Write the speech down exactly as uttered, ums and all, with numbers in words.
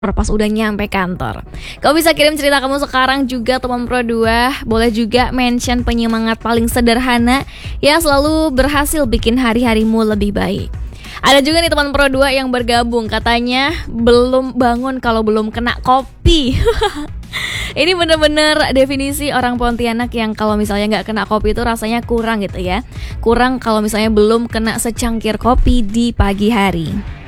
Pas udah nyampe kantor. Kamu bisa kirim cerita kamu sekarang juga teman Pro dua. Boleh juga mention penyemangat paling sederhana yang selalu berhasil bikin hari-harimu lebih baik. Ada juga nih teman Pro dua yang bergabung, katanya belum bangun kalau belum kena kopi. Ini bener-bener definisi orang Pontianak yang kalau misalnya gak kena kopi itu rasanya kurang gitu ya. Kurang kalau misalnya belum kena secangkir kopi di pagi hari.